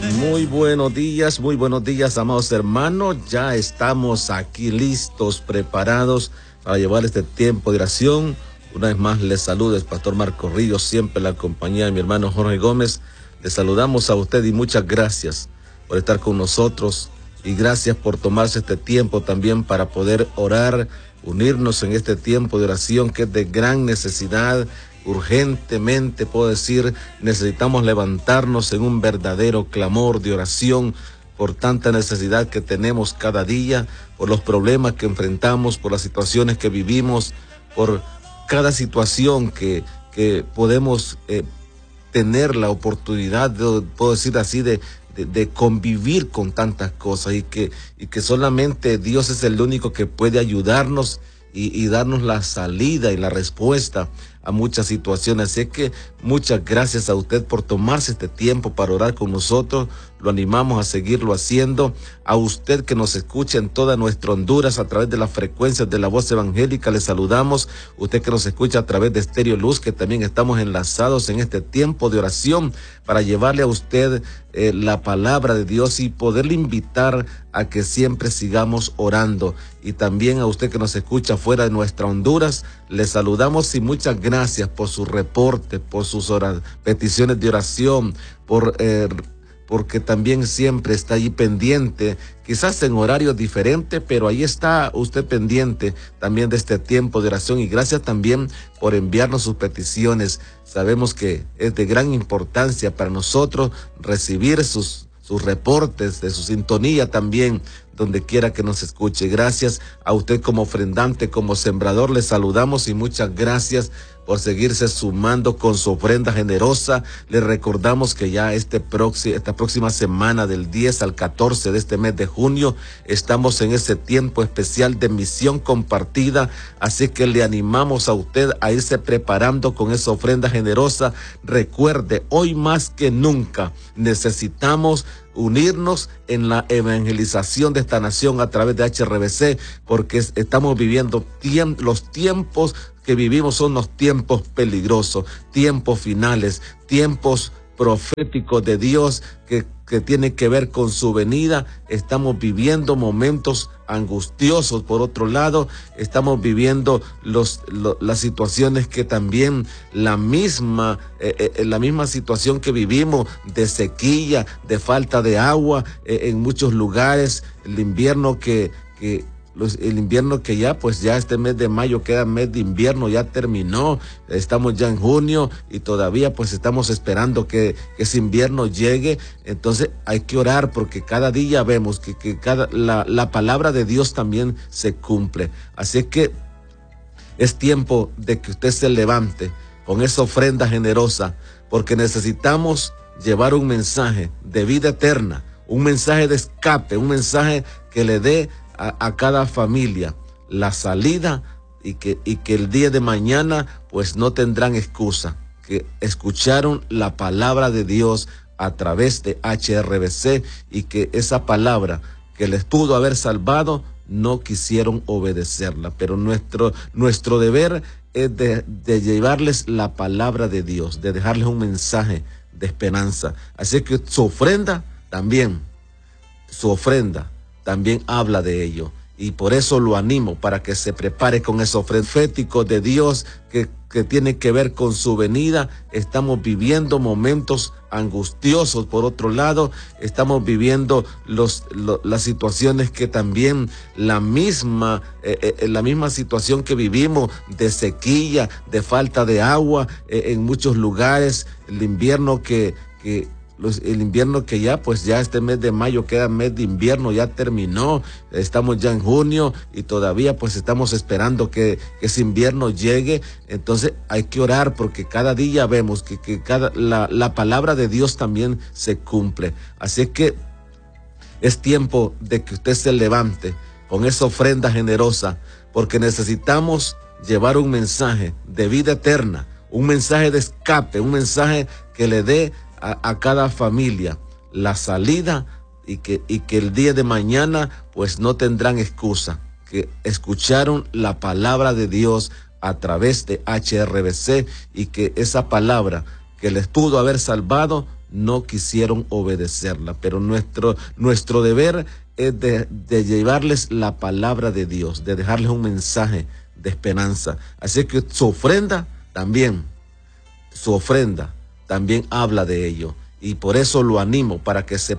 Muy buenos días, amados hermanos. Ya estamos aquí listos, preparados para llevar este tiempo de oración. Una vez más les saluda el pastor Marco Ríos, siempre en la compañía de mi hermano Jorge Gómez. Les saludamos a usted y muchas gracias por estar con nosotros y gracias por tomarse este tiempo también para poder orar, unirnos en este tiempo de oración que es de gran necesidad. Urgentemente puedo decir, necesitamos levantarnos en un verdadero clamor de oración por tanta necesidad que tenemos cada día, por los problemas que enfrentamos, por las situaciones que vivimos, por cada situación que podemos tener la oportunidad, puedo decir así, de convivir con tantas cosas y que solamente Dios es el único que puede ayudarnos y darnos la salida y la respuesta a muchas situaciones. Así que muchas gracias a usted por tomarse este tiempo para orar con nosotros. Lo animamos a seguirlo haciendo. A usted que nos escucha en toda nuestra Honduras a través de las frecuencias de la voz evangélica, le saludamos. Usted que nos escucha a través de Estéreo Luz, que también estamos enlazados en este tiempo de oración para llevarle a usted la palabra de Dios y poderle invitar a que siempre sigamos orando. Y también a usted que nos escucha fuera de nuestra Honduras, le saludamos y muchas gracias por su reporte, por sus peticiones de oración, porque también siempre está ahí pendiente, quizás en horarios diferentes, pero ahí está usted pendiente también de este tiempo de oración y gracias también por enviarnos sus peticiones. Sabemos que es de gran importancia para nosotros recibir sus reportes, de su sintonía también, donde quiera que nos escuche. Gracias a usted como ofrendante, como sembrador, le saludamos y muchas gracias por seguirse sumando con su ofrenda generosa. Le recordamos que ya esta próxima semana del 10 al 14 de este mes de junio estamos en ese tiempo especial de misión compartida, así que le animamos a usted a irse preparando con esa ofrenda generosa. Recuerde, hoy más que nunca necesitamos unirnos en la evangelización de esta nación a través de HRBC, porque estamos viviendo los tiempos que vivimos son los tiempos peligrosos, tiempos finales, tiempos proféticos de Dios que tiene que ver con su venida. Estamos viviendo momentos angustiosos. Por otro lado, estamos viviendo las situaciones que también la misma situación que vivimos de sequía, de falta de agua en muchos lugares, el invierno que ya este mes de mayo queda mes de invierno, ya terminó, estamos ya en junio y todavía pues estamos esperando que ese invierno llegue. Entonces hay que orar porque cada día vemos que la palabra de Dios también se cumple. Así que es tiempo de que usted se levante con esa ofrenda generosa, porque necesitamos llevar un mensaje de vida eterna, un mensaje de escape, un mensaje que le dé a cada familia la salida y que el día de mañana pues no tendrán excusa, que escucharon la palabra de Dios a través de HRBC y que esa palabra que les pudo haber salvado no quisieron obedecerla. Pero nuestro deber es de llevarles la palabra de Dios, de dejarles un mensaje de esperanza. Así que su ofrenda también habla de ello. Y por eso lo animo para que se prepare con ese profético de Dios que tiene que ver con su venida. Estamos viviendo momentos angustiosos. Por otro lado, estamos viviendo las situaciones que también la misma situación que vivimos de sequía, de falta de agua en muchos lugares, el invierno que ya este mes de mayo queda mes de invierno, ya terminó, estamos ya en junio y todavía pues estamos esperando que ese invierno llegue. Entonces hay que orar porque cada día vemos que la palabra de Dios también se cumple. Así que es tiempo de que usted se levante con esa ofrenda generosa, porque necesitamos llevar un mensaje de vida eterna, un mensaje de escape, un mensaje que le dé a cada familia la salida y que el día de mañana pues no tendrán excusa, que escucharon la palabra de Dios a través de HRBC y que esa palabra que les pudo haber salvado no quisieron obedecerla. Pero nuestro deber es de llevarles la palabra de Dios, de dejarles un mensaje de esperanza. Así que su ofrenda también habla de ello. Y por eso lo animo, para que se